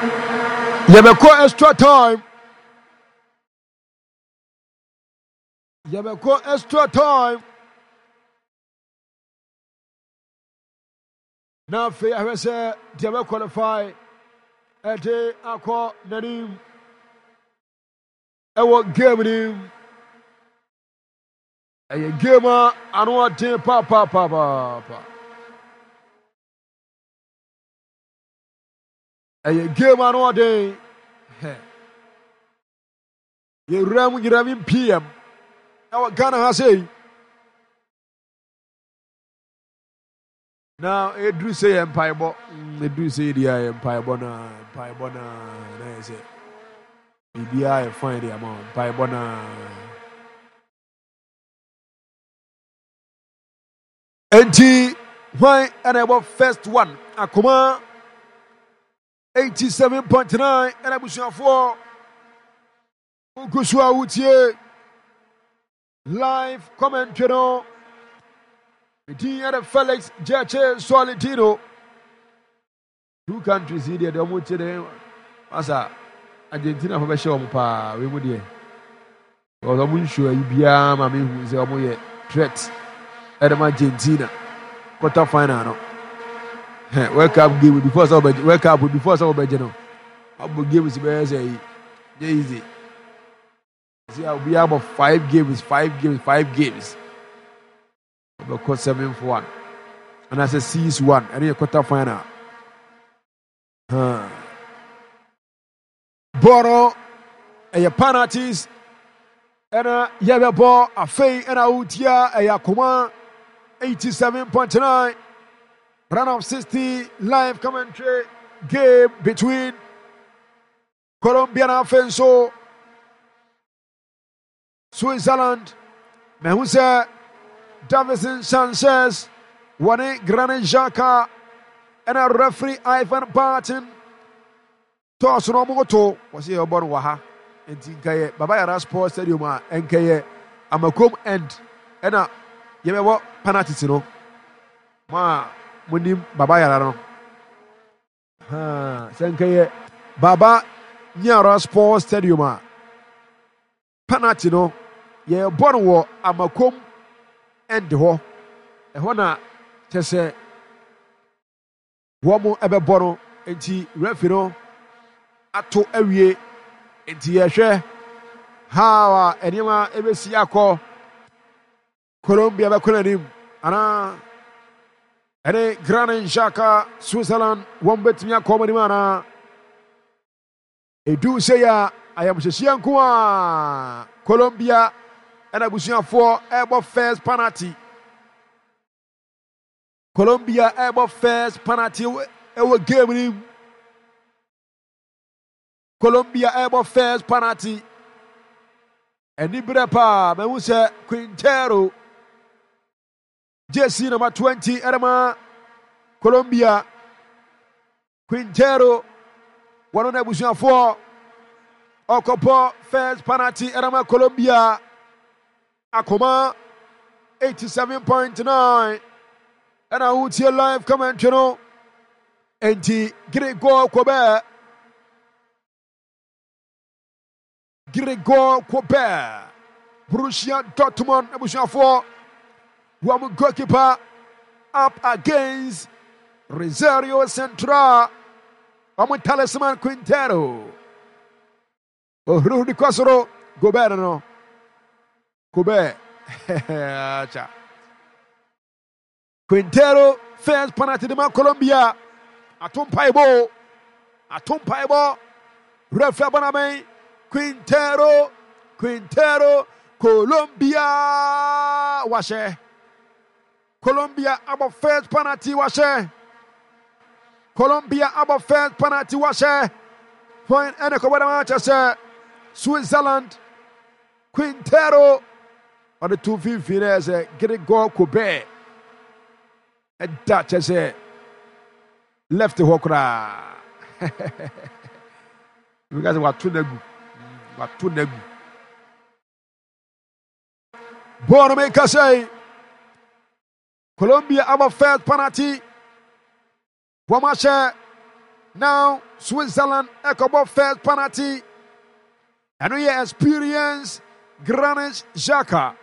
Yebeko extra time. Yebeko extra time. Now fe I say Yebeko qualify. Ete akọ nanim. Ewo game nim. Eye game anu ate pa. Eye game anu ade. Ye ram PM. Now Ghana has say. Now Edru say empire bo. Edru say the empire bona na say. BBI find the amount empire bona. NT why and about first one. Akoma 87.9 and Abushia 4. Uguswa Utie live commentary. The Felix Jeche Solitino. Two countries here, the Mutte, Asa Argentina for Bashom, we would hear. Or the Munshu, Ibia, Mammy, who is a threat at Argentina. Quarter final. Wake up, give before somebody, wake up before somebody. I will give us a easy. See, I'll be about 5 games. About 7-1. And I say 6-1. And then quarter final. Boro and your penalties. And you have a ball, a fay and a utia, a yakuma 87.9. Run of 60 live commentary game between Colombia and Fenso, Switzerland, Mehusa. Davison Sanchez, Wane Granit Xhaka, and a referee Ivan Barton. Toss no moto was here about Waha and Tinkaye, Babaya Sports Stadium, and Kaye, Amakum end, and a Yemewa Panatino. Ma Munim Babaya. Sankaye Baba Nyara Sports Stadium. Panatino, ye Bonwo, Amakum. End ho na tese womo ebebono enti referee ato awie enti yehwe ha enima ebesi akọ Colombia be konanim ana ene Granit Xhaka Switzerland wombetimi akomani mana edu se ya ayamhyehyia nko a Colombia and Abushia 4 airball first penalty. Colombia airball first penalty. Ewa game. Colombia airball first penalty. And Ibrepa, Mewuse Quintero. JC number 20, Edema. Colombia. Quintero. One on Abushia 4. Okopo first penalty. Edema Colombia. Akoma 87.9 and I would see a live commentary and Gregor Quebert Borussia Dortmund Abushia 4 one goalkeeper up against Rosario Central Talisman Quintero Rudy Cosoro Goberno Kobe. Quintero first penalty de Colombia. Atum Paibo. Referee Boname. Quintero. Colombia. Washe. Colombia about first penalty. Washe. Point and a Manchester. Switzerland. Quintero. On the 250, Gregor Quebert. And Dutch as a left the Hokra. Because what to negu. Bonamaker say Colombia have a first penalty. Wamashe Now, Switzerland, Ekobo first penalty. And we experience Granit Xhaka.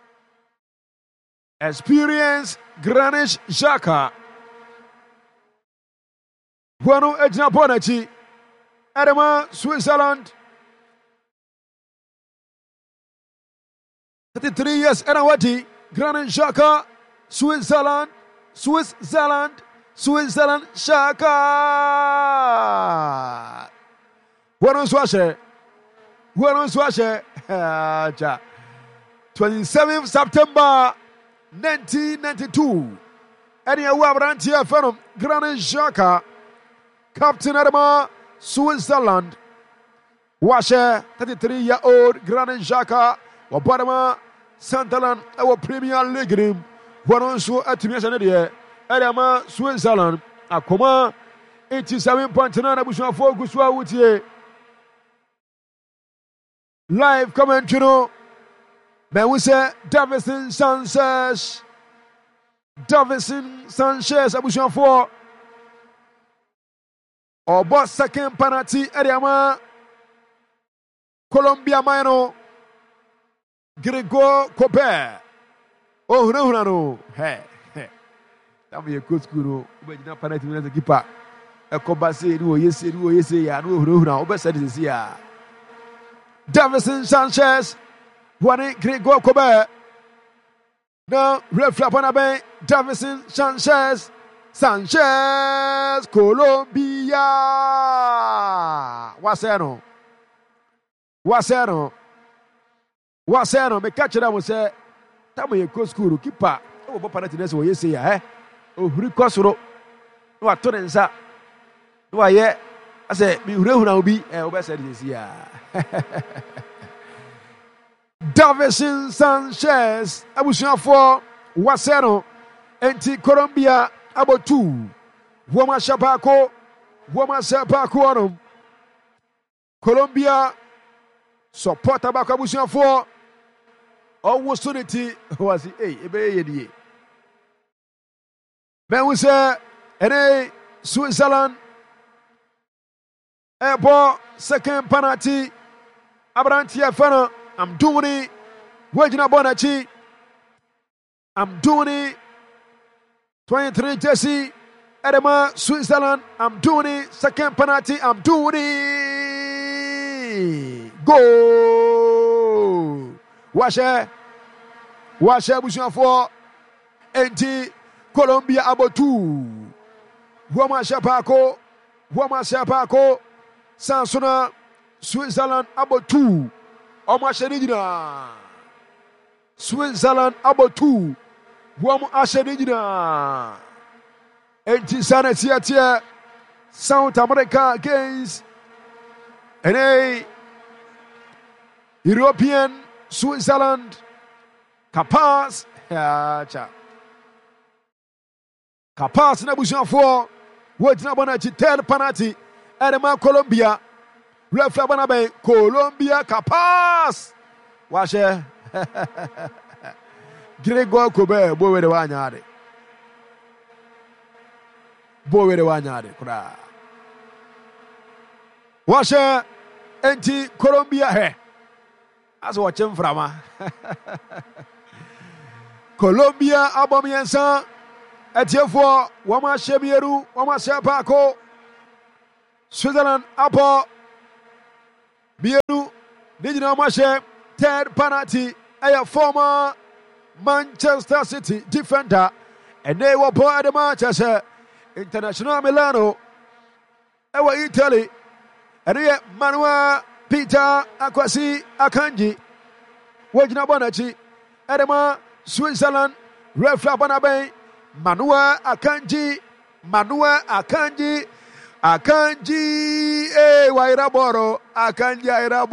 Experience Granit Xhaka. Guano Ejna Bonachi. Edema, Switzerland. 33 years, Enawati. Granit Xhaka. Switzerland. Xhaka. Guano Swashe. 27th September 1992. Any award here from Granit Xhaka, Captain Adama, Switzerland. Washer, 33-year-old Granit Xhaka, Wabadama, Sunderland, our Premier League game. One also at Timia Adama, Switzerland, Akoma, 87.9 Abushua for Guswa Wutie. Live commentary, no. Man, we say Davison Sanchez, Abushon for. Or boss second penalty, Ediama, Colombia Mino, Gregor Cobert. Oh, no. Hey. That be a good school, but you're not penalty as a keeper. A Cobasi, yes, I know, but said this year. Davison Sanchez, Juan Gregor Cobert. Now, red flap on a bay. Davison Sanchez, Colombia. Waseno. Me catch it. I will say, Tamu ye ko school keeper. Oh, Papa Natines, what you say, eh? Oh, Ricosro. No, I told him, sir. No, I say, me who will be, and said this year. Davison Sanchez, Abushia for Waseno, Anti Colombia, about 2. Woma Shapako, Colombia, support Abaco Abushia for almost unity was a Ebe. Men we say, and Switzerland, airport, second penalty. Abrantia Fana, I'm doing it. Wajina Bonachi, I'm doing it. 23 Jesse, Edema, Switzerland, I'm doing it. Second penalty, I'm doing it. Go! Washer, Bushon for NT Colombia about 2. Woma Shapako, Sansona. Switzerland about 2. Omashedina. Switzerland about 2. Wom Ashedina. Anti-Sanity South America against a European Switzerland. Capaz Nabujan for what's not one at third penalty. Edema Colombia. Left Labanabe, Colombia Capaz. Washer Gregor Cobert, Bowe de Wanyade. Washer anti Colombia. Hey, as watching from Colombia Abomiansa. Etiefo, Wama Shemieru, Wama Shapako. Switzerland Apo. Bieru, Digital Mashe, third penalty, a former Manchester City defender, and they were born at the Manchester International Milano, our Italy, and yet Manuel Peter Akwasi Akanji, Wajina Bonachi, Edema, Switzerland, Red Flap on a bay, Manuel Akanji, Akanji, Wairaboro, Akanji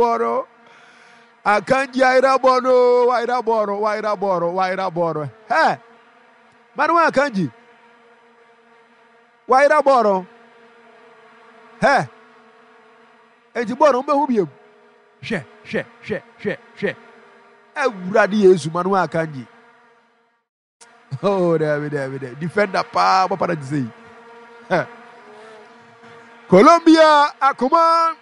Wairaboro. Hey, Manuel Akanji, Wairaboro. Hey, Ejiboro, Mbehubio. She. Everybody is Manuel Akanji. Oh, David. Defender, Papa, say. Colombia akuma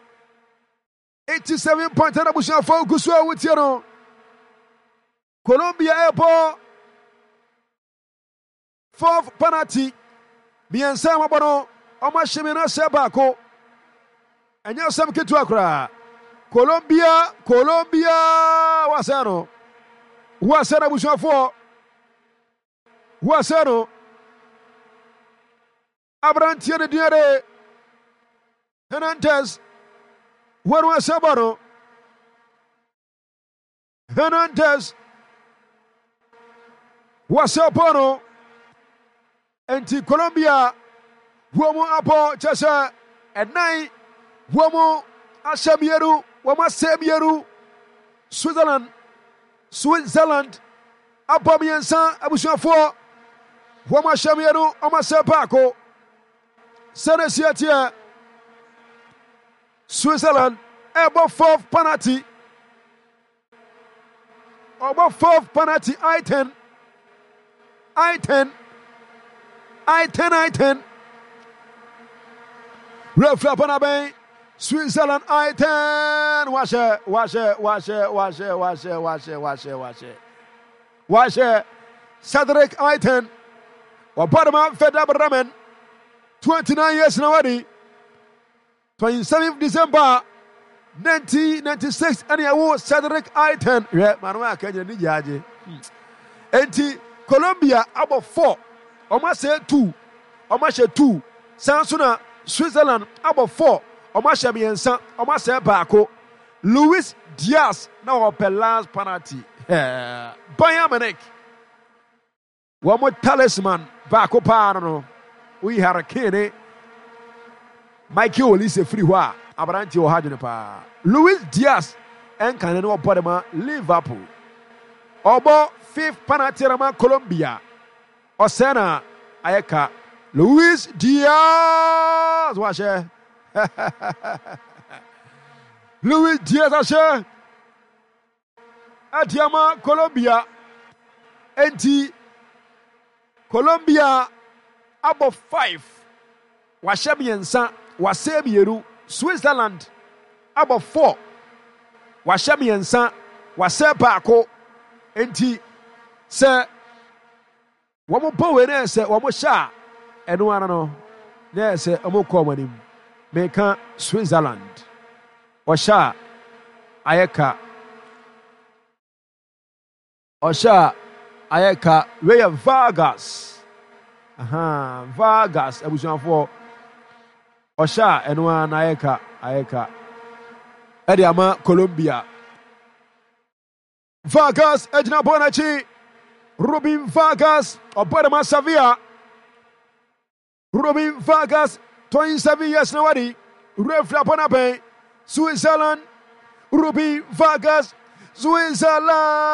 87 points na busha for gusua wutiano. Colombia airport 4th penalty. Biensa mabono oma shimina sebako. Enya sam kitu akra. Colombia wasano. Wasana busha for. Wasano. Abrantia de Diare Hernandez Warwa Sabaro Hernandez Wasapano Anti Colombia Womo Apo Chasa at night Womo Ashamieru Wama Semieru Switzerland Abamiansa Abusha 4 Wama Shamieru Oma Sepako Senesiatia Switzerland about 4th penalty. About 4th penalty. I-10. Red flap on a bay. Switzerland I-10. Wash it. Cedric I-10. Wapadama Fedab Ramen. 29 years now already. 27th December 1996 and he was Cedric I-10. Yeah, Manuel Kenya Nijaji. Enti Colombia about 4. Almost say 2. Almost say 2. Sansuna Switzerland about 4. Almost say Biensa. Almost say Bako. Luis Diaz now up a last penalty. Bayern Munich. One more talisman. Bako Parano. We had a kid. Michael Olise free wa Abranti o hajune pa. Luis Diaz and Canano Podema Liverpool. Obo 5th penalty rama Colombia. Osena Ayeka Luis Diaz washe. Luis Diaz ashe. Atiama Colombia. Enti Colombia about 5. Washamiensa Wasemieru Switzerland about 4. Washamiensa Wasepako enti se wamo power se wamo sha eno anano ne se omo komanim meka Switzerland Osha Ayeka we Vargas Vargas abusuafo Osha enwa na Ayeka Ediama Colombia Vargas Edna Bonachi Robin Vargas Obama Sevilla Robin Vargas 27 years now already Refla Bonape Switzerland Robin Vargas Switzerland